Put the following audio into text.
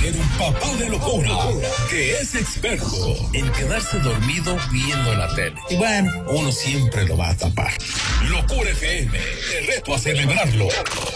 tiene un papá de locura que es experto en quedarse dormido viendo la tele. Y bueno, uno siempre lo va a tapar. Locura FM, te reto a celebrarlo.